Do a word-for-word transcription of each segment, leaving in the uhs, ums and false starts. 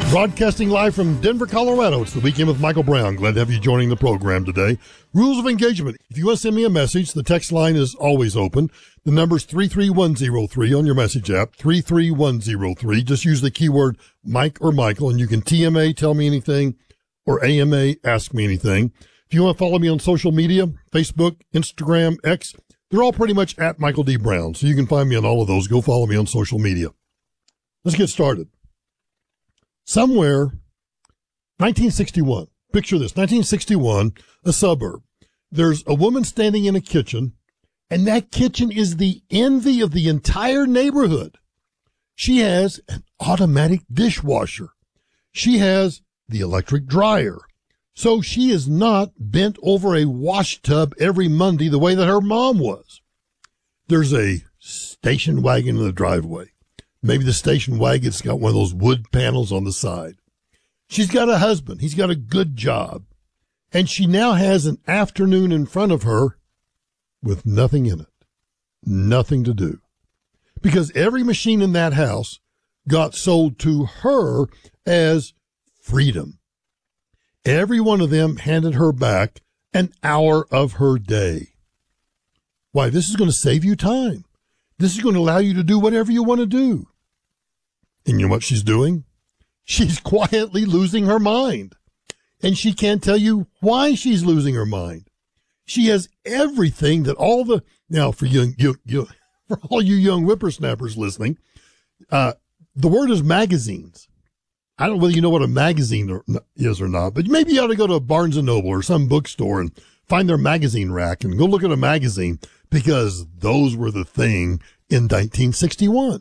Broadcasting live from Denver, Colorado. It's the Weekend with Michael Brown. Glad to have you joining the program today. Rules of engagement. If you want to send me a message, the text line is always open. The number's three three one zero three on your message app, three three one zero three. Just use the keyword Mike or Michael, and you can T M A, tell me anything, or A M A, ask me anything. If you want to follow me on social media, Facebook, Instagram, X, they're all pretty much at Michael D. Brown, so you can find me on all of those. Go follow me on social media. Let's get started. Somewhere, nineteen sixty-one, picture this, nineteen sixty-one, a suburb. There's a woman standing in a kitchen, and that kitchen is the envy of the entire neighborhood. She has an automatic dishwasher. She has the electric dryer. So she is not bent over a wash tub every Monday the way that her mom was. There's a station wagon in the driveway. Maybe the station wagon's got one of those wood panels on the side. She's got a husband. He's got a good job. And she now has an afternoon in front of her with nothing in it. Nothing to do. Because every machine in that house got sold to her as freedom. Every one of them handed her back an hour of her day. Why, this is going to save you time. This is going to allow you to do whatever you want to do. And you know what she's doing? She's quietly losing her mind. And she can't tell you why she's losing her mind. She has everything that all the, now for you, you, you for all you young whippersnappers listening, uh, the word is magazines. I don't know whether you know what a magazine is or not, but maybe you ought to go to Barnes and Noble or some bookstore and find their magazine rack and go look at a magazine, because those were the thing in nineteen sixty-one.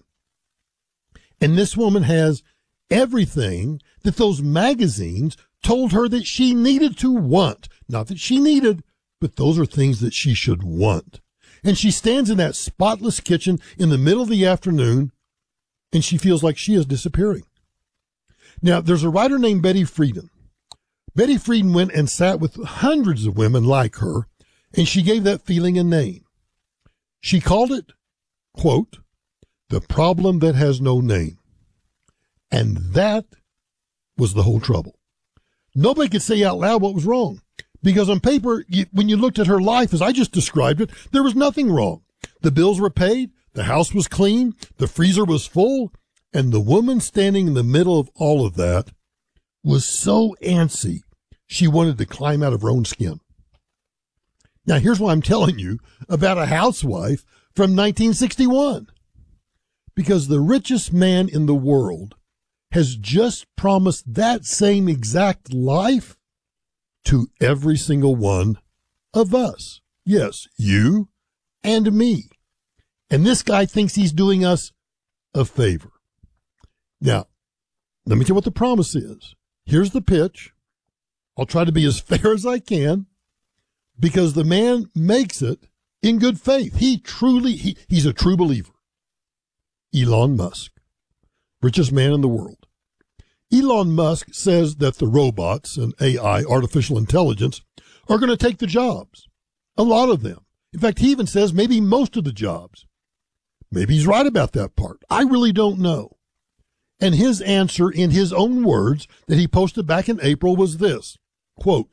And this woman has everything that those magazines told her that she needed to want. Not that she needed, but those are things that she should want. And she stands in that spotless kitchen in the middle of the afternoon, and she feels like she is disappearing. Now, there's a writer named Betty Friedan. Betty Friedan went and sat with hundreds of women like her, and she gave that feeling a name. She called it, quote, the problem that has no name. And that was the whole trouble. Nobody could say out loud what was wrong, because on paper, you, when you looked at her life as I just described it, there was nothing wrong. The bills were paid, the house was clean, the freezer was full, and the woman standing in the middle of all of that was so antsy, she wanted to climb out of her own skin. Now, here's what I'm telling you about a housewife from nineteen sixty-one. Because the richest man in the world has just promised that same exact life to every single one of us. Yes, you and me. And this guy thinks he's doing us a favor. Now, let me tell you what the promise is. Here's the pitch. I'll try to be as fair as I can, because the man makes it in good faith. He truly, he, he's a true believer. Elon Musk, richest man in the world. Elon Musk says that the robots and A I, artificial intelligence, are going to take the jobs. A lot of them. In fact, he even says maybe most of the jobs. Maybe he's right about that part. I really don't know. And his answer in his own words that he posted back in April was this, quote,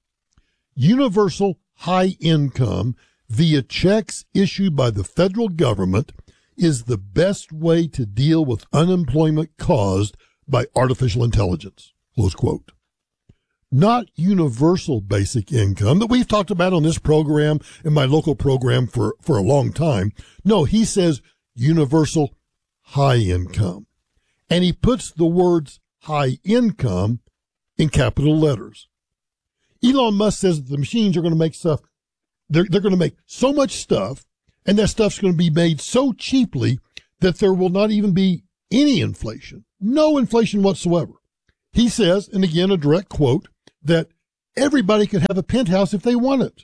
universal high income via checks issued by the federal government is the best way to deal with unemployment caused by artificial intelligence, close quote. Not universal basic income that we've talked about on this program and my local program for, for a long time. No, he says universal high income. And he puts the words high income in capital letters. Elon Musk says that the machines are going to make stuff, they're, they're going to make so much stuff, and that stuff's going to be made so cheaply that there will not even be any inflation, no inflation whatsoever. He says, and again, a direct quote, that everybody could have a penthouse if they want it.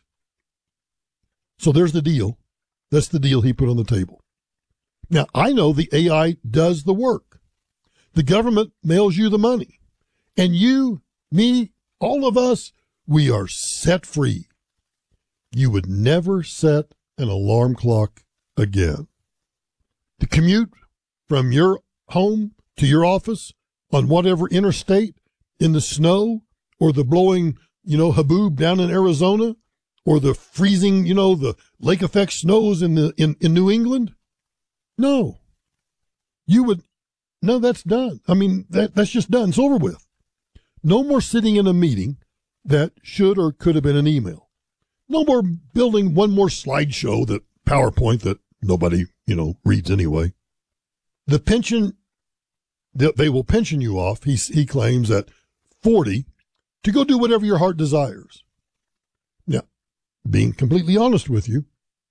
So there's the deal. That's the deal he put on the table. Now, I know the A I does the work. The government mails you the money. And you, me, all of us, we are set free. You would never set an alarm clock again. The commute from your home to your office on whatever interstate in the snow or the blowing, you know, haboob down in Arizona or the freezing, you know, the lake effect snows in the, in, in New England? No. You would, no, that's done. I mean, that, that's just done. It's over with. No more sitting in a meeting that should or could have been an email. No more building one more slideshow, that PowerPoint that nobody, you know, reads anyway. The pension, they will pension you off, he, he claims, at forty to go do whatever your heart desires. Now, being completely honest with you,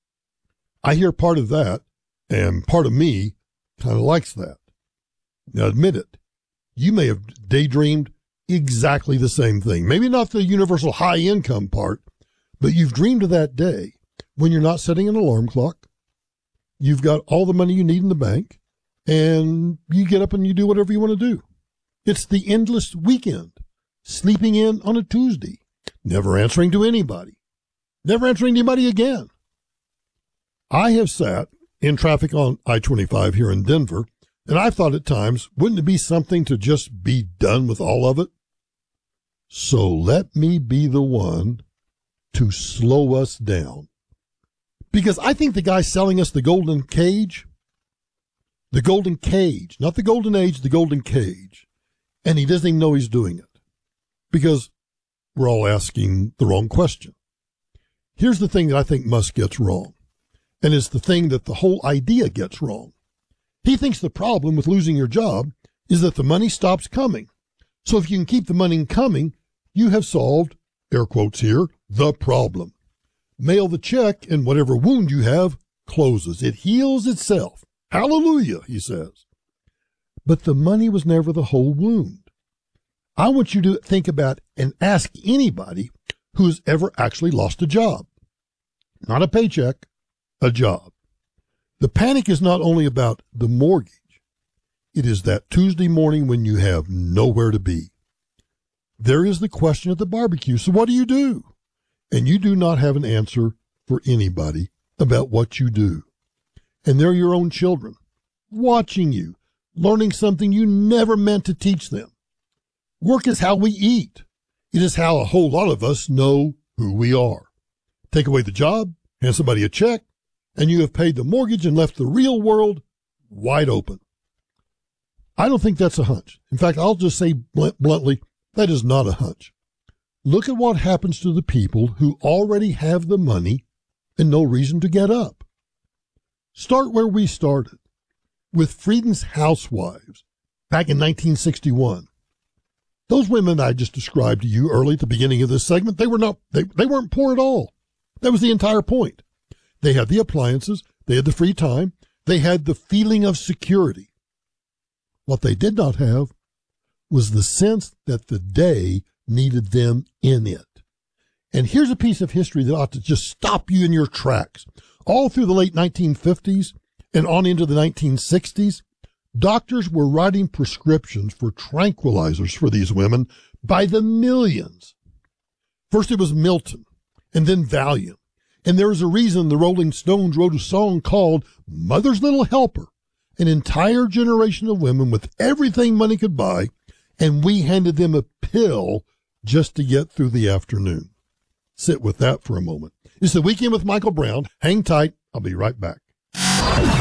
I hear part of that, and part of me kind of likes that. Now, admit it, you may have daydreamed exactly the same thing. Maybe not the universal high income part, but you've dreamed of that day when you're not setting an alarm clock. You've got all the money you need in the bank, and you get up and you do whatever you want to do. It's the endless weekend, sleeping in on a Tuesday, never answering to anybody, never answering to anybody again. I have sat in traffic on I twenty-five here in Denver, and I've thought at times, wouldn't it be something to just be done with all of it? So let me be the one to slow us down. Because I think the guy selling us the golden cage, the golden cage, not the golden age, the golden cage, and he doesn't even know he's doing it. Because we're all asking the wrong question. Here's the thing that I think Musk gets wrong, and it's the thing that the whole idea gets wrong. He thinks the problem with losing your job is that the money stops coming. So if you can keep the money coming, you have solved, air quotes here, the problem. Mail the check and whatever wound you have closes. It heals itself. Hallelujah, he says. But the money was never the whole wound. I want you to think about and ask anybody who's ever actually lost a job. Not a paycheck, a job. The panic is not only about the mortgage. It is that Tuesday morning when you have nowhere to be. There is the question at the barbecue. So what do you do? And you do not have an answer for anybody about what you do. And they're your own children, watching you, learning something you never meant to teach them. Work is how we eat. It is how a whole lot of us know who we are. Take away the job, hand somebody a check, and you have paid the mortgage and left the real world wide open. I don't think that's a hunch. In fact, I'll just say bluntly, that is not a hunch. Look at what happens to the people who already have the money and no reason to get up. Start where we started, with Frieden's housewives back in nineteen sixty-one. Those women I just described to you early at the beginning of this segment, they were not, they, they weren't poor at all. That was the entire point. They had the appliances, they had the free time, they had the feeling of security. What they did not have was the sense that the day needed them in it. And here's a piece of history that ought to just stop you in your tracks. All through the late nineteen fifties and on into the nineteen sixties, doctors were writing prescriptions for tranquilizers for these women by the millions. First it was Milton, and then Valium. And there's a reason the Rolling Stones wrote a song called Mother's Little Helper. An entire generation of women with everything money could buy, and we handed them a pill just to get through the afternoon. Sit with that for a moment. It's the Weekend with Michael Brown. Hang tight. I'll be right back.